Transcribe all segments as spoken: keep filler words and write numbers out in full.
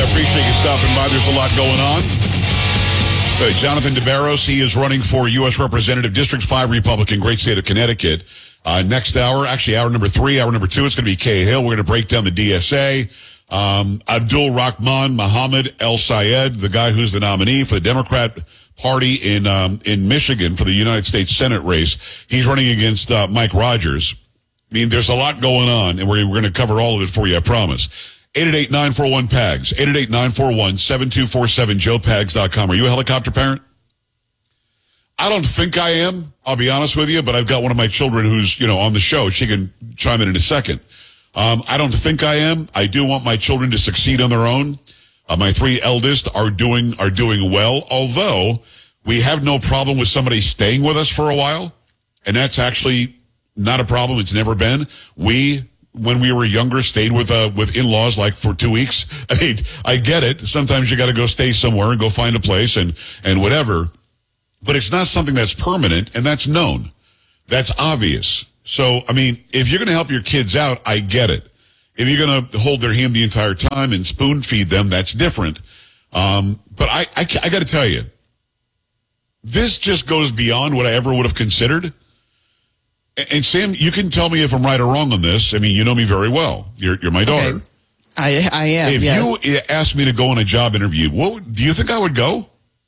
I appreciate you stopping by. There's a lot going on. Uh, Jonathan DeBarros, he is running for U S Representative, District five Republican, great state of Connecticut. Uh, next hour, actually hour number three, hour number two, it's going to be Kay Hill. We're going to break down the D S A. Um, Abdul Rahman Mohammed El Sayed, the guy who's the nominee for the Democrat Party in um, in Michigan for the United States Senate race. He's running against uh, Mike Rogers. I mean, there's a lot going on, and we're, we're going to cover all of it for you, I promise. eight eight eight, nine four one, P A G S, eight eight eight, nine four one, seven two four seven, joe pags dot com. Are you a helicopter parent? I don't think I am, I'll be honest with you, but I've got one of my children who's, you know, on the show. She can chime in in a second. Um, I don't think I am. I do want my children to succeed on their own. Uh, my three eldest are doing are doing well, although we have no problem with somebody staying with us for a while, and that's actually not a problem. It's never been. We, when we were younger, stayed with uh, with in-laws like for two weeks. I mean, I get it. Sometimes you got to go stay somewhere and go find a place and and whatever, but it's not something that's permanent, and that's known. That's obvious. So, I mean, if you're going to help your kids out, I get it. If you're going to hold their hand the entire time and spoon feed them, that's different. Um, but I, I, I got to tell you, this just goes beyond what I ever would have considered. And, and Sam, you can tell me if I'm right or wrong on this. I mean, you know me very well. You're, you're my daughter. Okay. I, I am. If yes. you asked me to go on a job interview, what would, do you think I would go?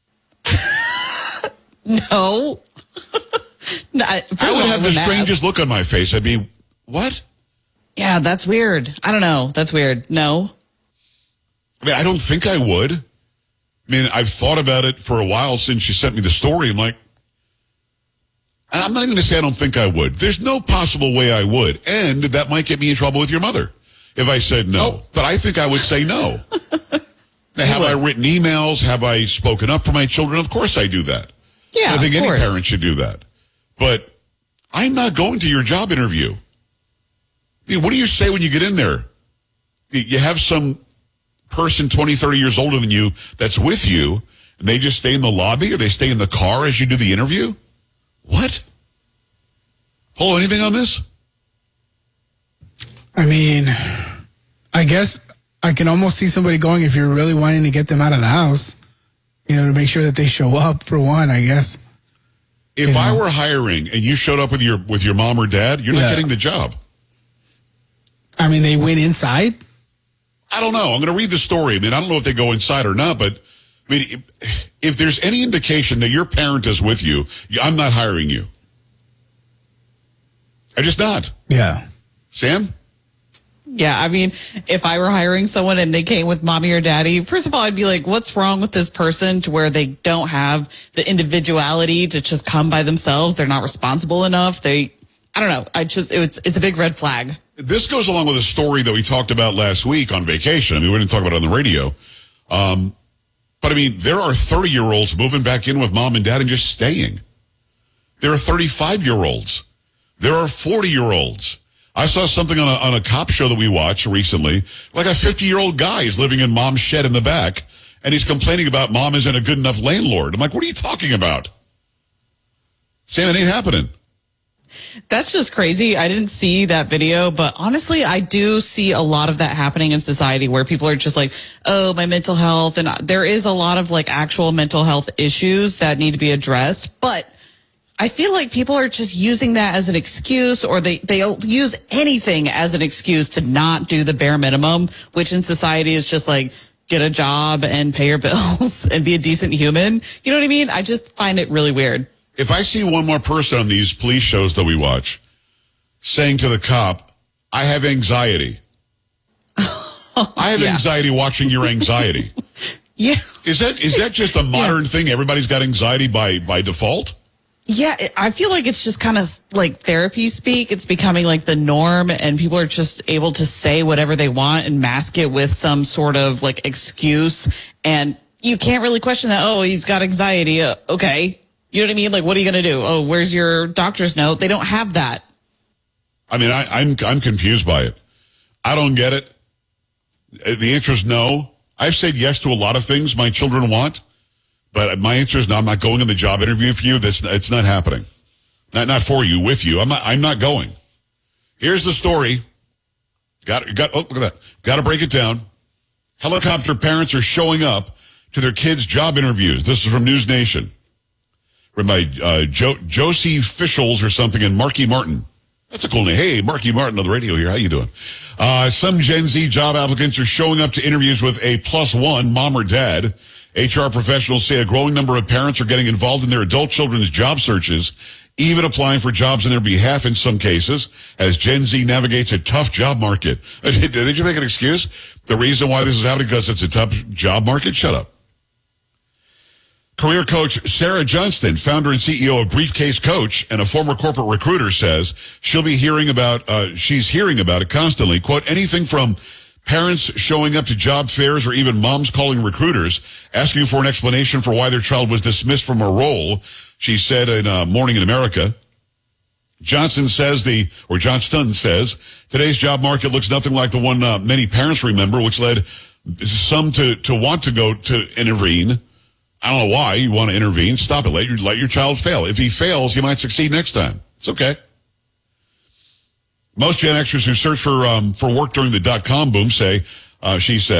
No. no I, I would have the strangest look on my face. I'd be, what? Yeah, that's weird. I don't know. That's weird. No. I mean, I don't think I would. I mean, I've thought about it for a while since you sent me the story. I'm like, I'm not even going to say I don't think I would. There's no possible way I would. And that might get me in trouble with your mother if I said no. Oh. But I think I would say no. Now, have I written emails? Have I spoken up for my children? Of course I do that. Yeah, I think of any course. parent should do that. But I'm not going to your job interview. I mean, what do you say when you get in there? You have some person twenty, thirty years older than you that's with you, and they just stay in the lobby or they stay in the car as you do the interview? What? Paul, anything on this? I mean, I guess I can almost see somebody going if you're really wanting to get them out of the house, you know, to make sure that they show up for one, I guess. If you know. I were hiring and you showed up with your with your mom or dad, you're not yeah. getting the job. I mean, they went inside? I don't know. I'm going to read the story. I mean, I don't know if they go inside or not, but I mean, if, if there's any indication that your parent is with you, I'm not hiring you. I'm just not. Yeah. Sam? Yeah, I mean, if I were hiring someone and they came with mommy or daddy, first of all, I'd be like, what's wrong with this person to where they don't have the individuality to just come by themselves? They're not responsible enough. They, I don't know. I just, it's, it's a big red flag. This goes along with a story that we talked about last week on vacation. I mean, we didn't talk about it on the radio. Um, but I mean, there are thirty-year-olds moving back in with mom and dad and just staying. There are thirty-five-year-olds. There are forty-year-olds. I saw something on a, on a cop show that we watched recently. Like a fifty-year-old guy is living in mom's shed in the back, and he's complaining about mom isn't a good enough landlord. I'm like, what are you talking about? Sam, it ain't happening. That's just crazy. I didn't see that video, but honestly, I do see a lot of that happening in society where people are just like, oh, my mental health. And there is a lot of like actual mental health issues that need to be addressed. But I feel like people are just using that as an excuse, or they, they'll use anything as an excuse to not do the bare minimum, which in society is just like, get a job and pay your bills and be a decent human. You know what I mean? I just find it really weird. If I see one more person on these police shows that we watch saying to the cop, I have anxiety. I have yeah. anxiety watching your anxiety. Yeah. Is that is that just a modern yeah. thing? Everybody's got anxiety by, by default? Yeah, I feel like it's just kind of like therapy speak. It's becoming like the norm, and people are just able to say whatever they want and mask it with some sort of like excuse. And you can't really question that. Oh, he's got anxiety. Uh, okay. You know what I mean? Like, what are you going to do? Oh, where's your doctor's note? They don't have that. I mean, I, I'm I'm confused by it. I don't get it. The answer is no. I've said yes to a lot of things my children want, but my answer is no. I'm not going in the job interview for you. That's it's not happening. Not not for you, with you. I'm not. I'm not going. Here's the story. Got got. Oh, look at that. Got to break it down. Helicopter parents are showing up to their kids' job interviews. This is from News Nation. Written by uh, jo- Josie Fischels or something and Marky Martin. That's a cool name. Hey, Marky Martin on the radio here. How you doing? Uh, some Gen Z job applicants are showing up to interviews with a plus one, mom or dad. H R professionals say a growing number of parents are getting involved in their adult children's job searches, even applying for jobs on their behalf in some cases, as Gen Z navigates a tough job market. Did, did you make an excuse? The reason why this is happening because it's a tough job market? Shut up. Career coach Sarah Johnston, founder and C E O of Briefcase Coach and a former corporate recruiter, says she'll be hearing about, uh, she's hearing about it constantly. Quote, anything from parents showing up to job fairs or even moms calling recruiters, asking for an explanation for why their child was dismissed from a role, she said in uh, Morning in America. Johnson says the, or Johnston says, today's job market looks nothing like the one uh, many parents remember, which led some to, to want to go to intervene. I don't know why you want to intervene. Stop it. Let your, let your child fail. If he fails, he might succeed next time. It's okay. Most Gen Xers who search for um, for work during the dot-com boom say, uh, she said,